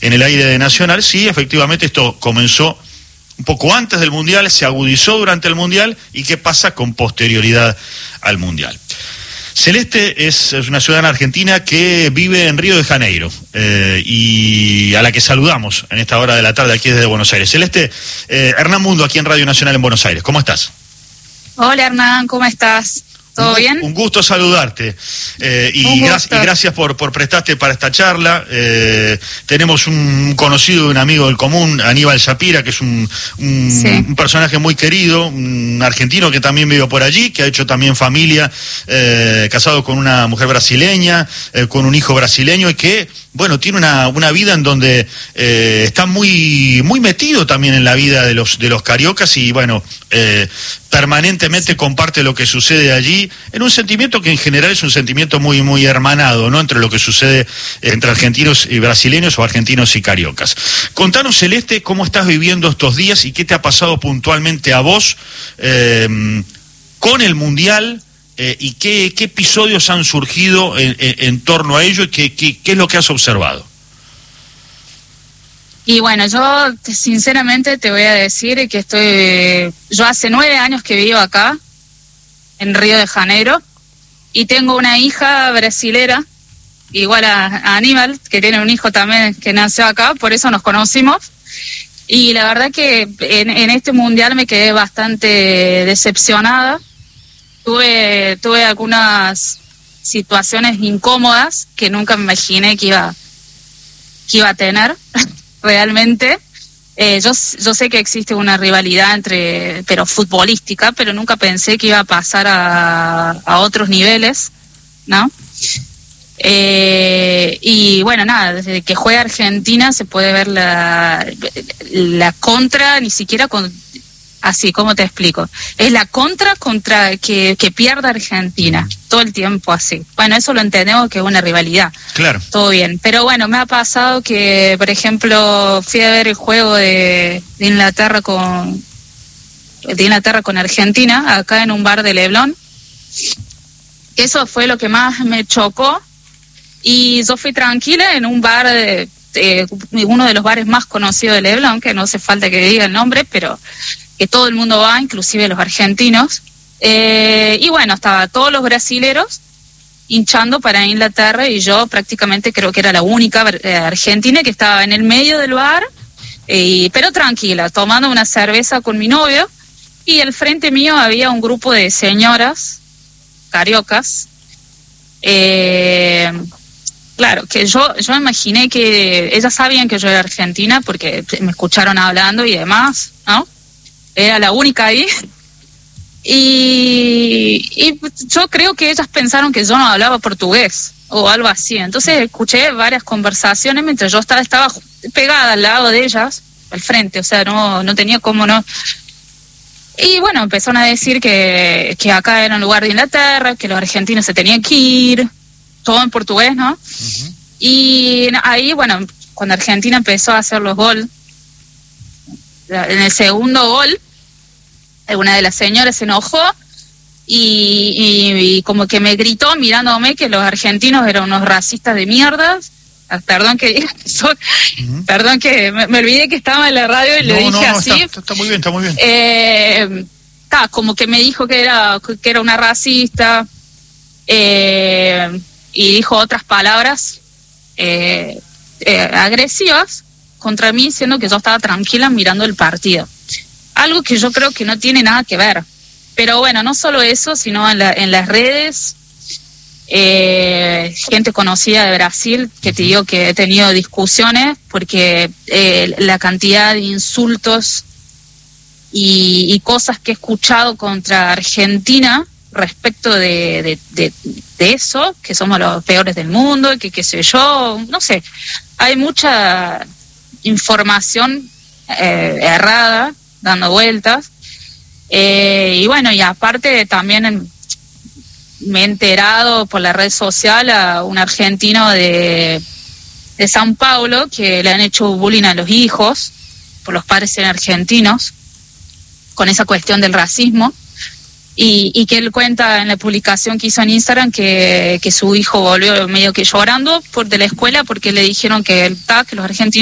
en el aire de Nacional. Sí, efectivamente esto comenzó un poco antes del Mundial, se agudizó durante el Mundial, y qué pasa con posterioridad al Mundial. Celeste es una ciudadana argentina que vive en Río de Janeiro, y a la que saludamos en esta hora de la tarde aquí desde Buenos Aires. Celeste, Hernán Mundo aquí en Radio Nacional en Buenos Aires, ¿cómo estás? Hola Hernán, ¿cómo estás? ¿Todo bien? Un gusto saludarte, y gracias por prestarte para esta charla. Tenemos un conocido, un amigo del común, Aníbal Shapira, que es un personaje muy querido, un argentino que también vive por allí, que ha hecho también familia, casado con una mujer brasileña, con un hijo brasileño, y que, bueno, tiene una vida en donde está muy metido también en la vida de los cariocas, y bueno, permanentemente comparte lo que sucede allí, en un sentimiento que en general es un sentimiento muy hermanado, ¿no?, entre lo que sucede entre argentinos y brasileños, o argentinos y cariocas. Contanos, Celeste, cómo estás viviendo estos días y qué te ha pasado puntualmente a vos con el Mundial, y qué episodios han surgido en torno a ello, y qué es lo que has observado. Y bueno, yo sinceramente te voy a decir que yo hace 9 años que vivo acá, en Río de Janeiro, y tengo una hija brasilera, igual a Aníbal, que tiene un hijo también que nació acá, por eso nos conocimos, y la verdad que en este Mundial me quedé bastante decepcionada. Tuve algunas situaciones incómodas que nunca me imaginé que iba a tener. Realmente, yo sé que existe una rivalidad pero futbolística, pero nunca pensé que iba a pasar a otros niveles, ¿no? Y bueno, nada, desde que juega Argentina se puede ver la contra, ni siquiera así, ¿cómo te explico? Es la contra que pierda Argentina, todo el tiempo así. Bueno, eso lo entendemos que es una rivalidad. Claro. Todo bien. Pero bueno, me ha pasado que, por ejemplo, fui a ver el juego de Inglaterra con Argentina, acá en un bar de Leblon. Eso fue lo que más me chocó. Y yo fui tranquila en un bar, uno de los bares más conocidos de Leblon, que no hace falta que diga el nombre, pero que todo el mundo va, inclusive los argentinos, y bueno, estaba todos los brasileros hinchando para Inglaterra, y yo prácticamente creo que era la única argentina que estaba en el medio del bar, pero tranquila, tomando una cerveza con mi novio, y al frente mío había un grupo de señoras cariocas. Claro, que yo imaginé que ellas sabían que yo era argentina porque me escucharon hablando y demás, ¿no? Era la única ahí, y yo creo que ellas pensaron que yo no hablaba portugués o algo así. Entonces escuché varias conversaciones mientras yo estaba pegada al lado de ellas, al frente, o sea, no tenía cómo no. Y bueno, empezaron a decir que acá era un lugar de Inglaterra, que los argentinos se tenían que ir, todo en portugués, ¿no? Uh-huh. Y ahí, bueno, cuando Argentina empezó a hacer los goles, en el segundo gol, una de las señoras se enojó y como que me gritó mirándome que los argentinos eran unos racistas de mierda. Perdón que diga eso, perdón que me olvidé que estaba en la radio y le dije así. Está muy bien. Como que me dijo que era una racista, y dijo otras palabras agresivas contra mí, siendo que yo estaba tranquila mirando el partido. Algo que yo creo que no tiene nada que ver. Pero bueno, no solo eso, sino en las redes, gente conocida de Brasil, que te digo que he tenido discusiones, porque la cantidad de insultos y cosas que he escuchado contra Argentina respecto de eso, que somos los peores del mundo, que qué sé yo, no sé, hay mucha información errada dando vueltas, y bueno, y aparte también me he enterado por la red social a un argentino de São Paulo que le han hecho bullying a los hijos por los padres ser argentinos con esa cuestión del racismo, y que él cuenta en la publicación que hizo en Instagram que su hijo volvió medio que llorando de la escuela porque le dijeron que los argentinos